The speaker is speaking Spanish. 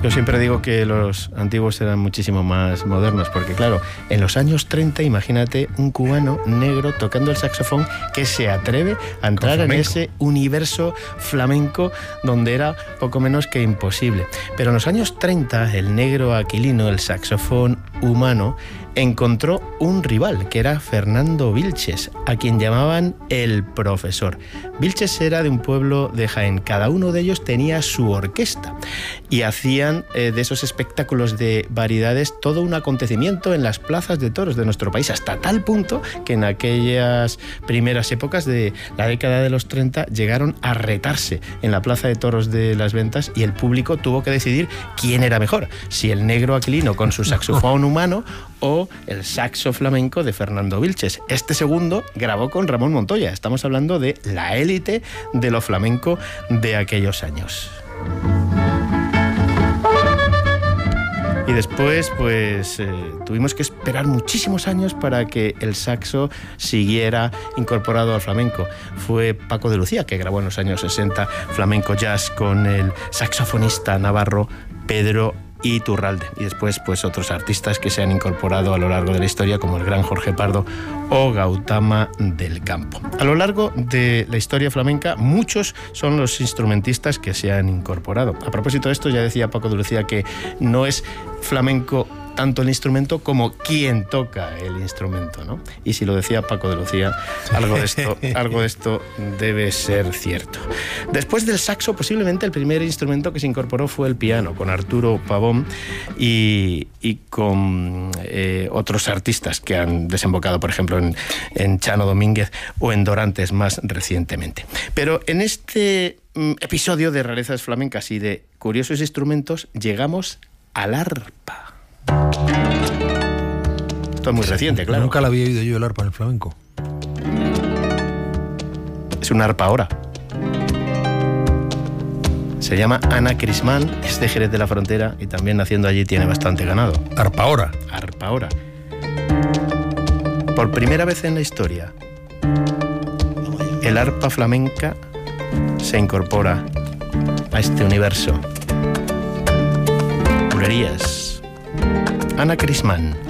Yo siempre digo que los antiguos eran muchísimo más modernos, porque claro, en los años 30, imagínate un cubano negro tocando el saxofón que se atreve a entrar en ese universo flamenco donde era poco menos que imposible. Pero en los años 30, el negro Aquilino, el saxofón humano, encontró un rival, que era Fernando Vilches, a quien llamaban el profesor. Vilches era de un pueblo de Jaén. Cada uno de ellos tenía su orquesta y hacían de esos espectáculos de variedades todo un acontecimiento en las plazas de toros de nuestro país, hasta tal punto que en aquellas primeras épocas de la década de los 30 llegaron a retarse en la plaza de toros de Las Ventas y el público tuvo que decidir quién era mejor, si el negro Aquilino con su saxofón humano o el saxo flamenco de Fernando Vilches. Este segundo grabó con Ramón Montoya. Estamos hablando de la élite de lo flamenco de aquellos años. Y después, tuvimos que esperar muchísimos años para que el saxo siguiera incorporado al flamenco. Fue Paco de Lucía, que grabó en los años 60 flamenco jazz con el saxofonista navarro Pedro Iturralde. Y después, otros artistas que se han incorporado a lo largo de la historia, como el gran Jorge Pardo o Gautama del Campo. A lo largo de la historia flamenca, muchos son los instrumentistas que se han incorporado. A propósito de esto, ya decía Paco de Lucía que no es flamenco tanto el instrumento como quien toca el instrumento, ¿no? Y si lo decía Paco de Lucía, algo de esto debe ser cierto. Después del saxo, posiblemente el primer instrumento que se incorporó fue el piano, con Arturo Pavón y con otros artistas que han desembocado, por ejemplo, en Chano Domínguez o en Dorantes más recientemente. Pero en este episodio de rarezas flamencas y de curiosos instrumentos, llegamos al arpa. Esto es muy reciente, claro. Nunca la había oído yo el arpa en el flamenco. Es una arpa ahora. Se llama Ana Crismán, es de Jerez de la Frontera y también naciendo allí tiene bastante ganado. Arpa ahora. Arpa ahora. Por primera vez en la historia, el arpa flamenca se incorpora a este universo. Bulerías. Ana Crismán.